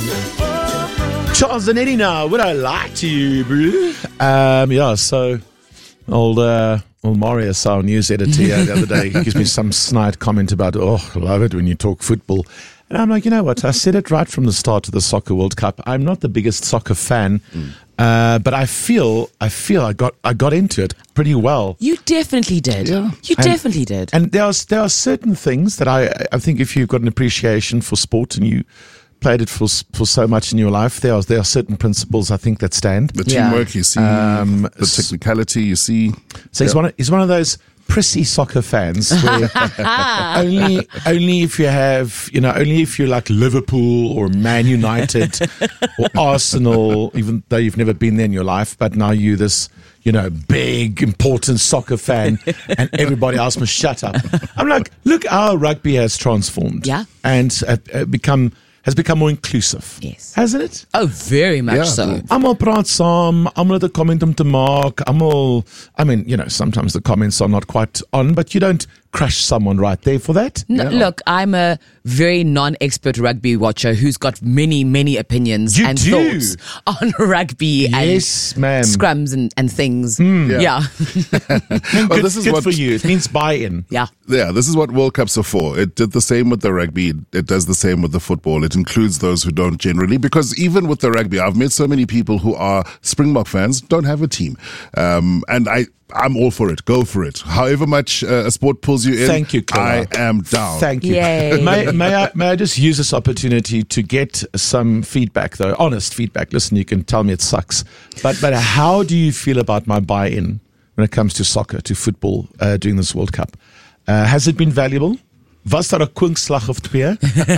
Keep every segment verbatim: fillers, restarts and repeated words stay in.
Charles Zanetti now. Would I lie to you, bro? Um, yeah, so old uh, old Marius, our news editor here the other day, he gives me some snide comment about, oh, I love it when you talk football. And I'm like, you know what? I said it right from the start of the Soccer World Cup. I'm not the biggest soccer fan, mm. uh, but I feel I feel I got I got into it pretty well. You definitely did. Yeah. You and, definitely did. And there are, there are certain things that I, I think if you've got an appreciation for sport and you played it for for so much in your life, there are there are certain principles I think that stand. The teamwork, yeah. you see, um, the technicality, you see. So yeah. he's one of, he's one of those prissy soccer fans where only only if you have you know only if you're like Liverpool or Man United or Arsenal, even though you've never been there in your life, but now you this you know big important soccer fan, and everybody else must shut up. I'm like, look how rugby has transformed, yeah, and uh, uh, become. has become more inclusive. Yes. Hasn't it? Oh, very much yeah. so. Almal praat saam, almal het 'n comment om te maak, almal, I mean, you know, sometimes the comments are not quite on, but you don't crush someone right there for that. No, yeah. Look, I'm a very non-expert rugby watcher who's got many, many opinions you and do. thoughts on rugby yes, and ma'am. scrums and, and things. Mm. Yeah. yeah. well, good, this is good what, for you. It means buy-in. Yeah. Yeah, this is what World Cups are for. It did the same with the rugby. It does the same with the football. It includes those who don't generally, because even with the rugby, I've met so many people who are Springbok fans, don't have a team. Um, and I, I'm all for it. Go for it. However much uh, a sport pulls you in, Thank you, I am down. Thank you. Yay. May, may, I, may I just use this opportunity to get some feedback, though, honest feedback. Listen, you can tell me it sucks, but but how do you feel about my buy-in when it comes to soccer, to football uh, during this World Cup? Uh, has it been valuable? Was daar 'n kwinkslag of twee?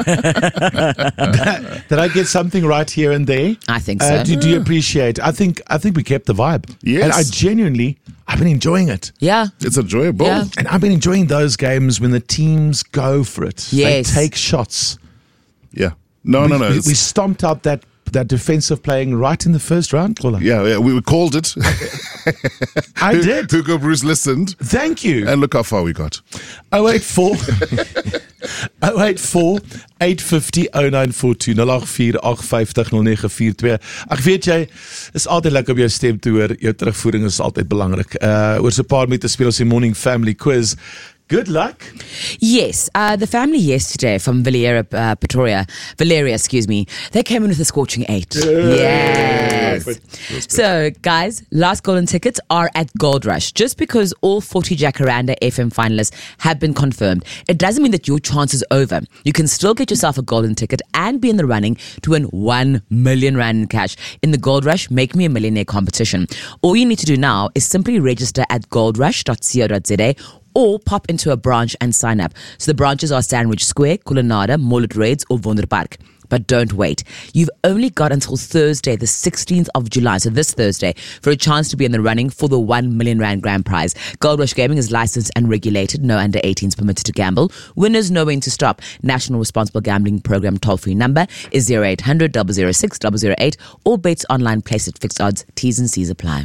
Did I get something right here and there? I think so. Uh, do, do you appreciate? I think I think we kept the vibe. Yes. And I genuinely, I've been enjoying it. Yeah. It's enjoyable. Yeah. And I've been enjoying those games when the teams go for it. Yes. They take shots. Yeah. No, we, no, no. We, we stomped out that, that defensive playing right in the first round, Kola. Yeah, yeah, we called it. I did. Hugo Bruce listened. Thank you. And look how far we got. oh eight four oh eight four, eight five zero, oh nine four two nul agt vier agt vyf nul nul nege vier twee. Ag weet jy, is altyd lekker om jou stem te hoor. Jou terugvoering is altyd belangrik. Uh oor so 'n paar minute speel ons die morning family quiz. Good luck. Yes, uh, the family yesterday from Valeria, uh, Pretoria, Valeria, excuse me, they came in with a scorching eight. Yes. So, guys, last golden tickets are at Gold Rush. Just because all forty Jacaranda F M finalists have been confirmed, it doesn't mean that your chance is over. You can still get yourself a golden ticket and be in the running to win one million rand in cash in the Gold Rush Make Me a Millionaire competition. All you need to do now is simply register at gold rush dot co dot za or pop into a branch and sign up. So the branches are Sandwich Square, Kulanada, Mullet Reds or Wonderpark. But don't wait. You've only got until Thursday, the sixteenth of July, so this Thursday, for a chance to be in the running for the one million rand grand prize. Gold Rush Gaming is licensed and regulated. No under eighteens permitted to gamble. Winners know when to stop. National Responsible Gambling Program toll-free number is zero eight hundred, zero zero six, zero zero eight or Bates Online, place at fixed odds. T's and C's apply.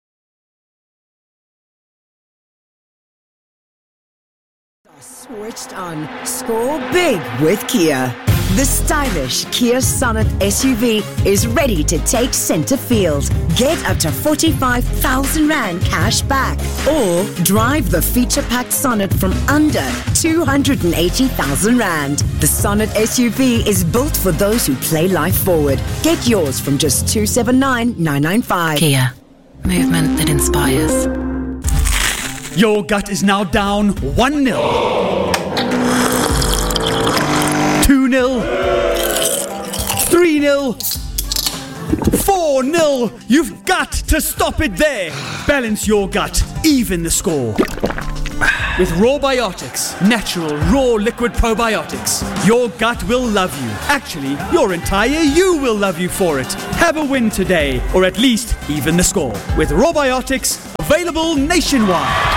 Switched on. Score big with Kia. The stylish Kia Sonet S U V is ready to take center field. Get up to forty-five thousand rand cash back. Or drive the feature-packed Sonet from under two hundred eighty thousand rand. The Sonet S U V is built for those who play life forward. Get yours from just two seven nine nine nine five. Kia. Movement that inspires. Your gut is now down one nil. two nil. three nil. four nil. You've got to stop it there. Balance your gut. Even the score. With Rawbiotics, natural, raw liquid probiotics, your gut will love you. Actually, your entire you will love you for it. Have a win today, or at least even the score. With Rawbiotics, available nationwide.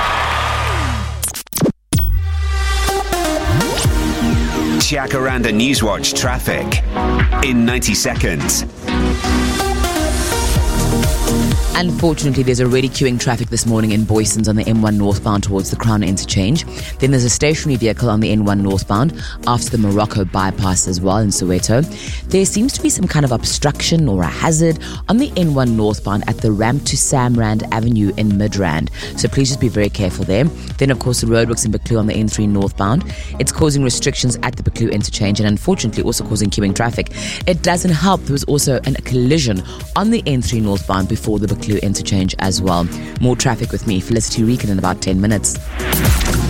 Jacaranda Newswatch traffic in ninety seconds. Unfortunately, there's already queuing traffic this morning in Boysons on the M one northbound towards the Crown Interchange. Then there's a stationary vehicle on the N one northbound after the Morocco bypass as well in Soweto. There seems to be some kind of obstruction or a hazard on the N one northbound at the ramp to Samrand Avenue in Midrand. So please just be very careful there. Then, of course, the roadworks in Buccleuch on the N three northbound. It's causing restrictions at the Buccleuch Interchange and unfortunately also causing queuing traffic. It doesn't help. There was also a collision on the N three northbound before the Buccleuch Interchange as well. More traffic with me, Felicity Reekin, in about ten minutes.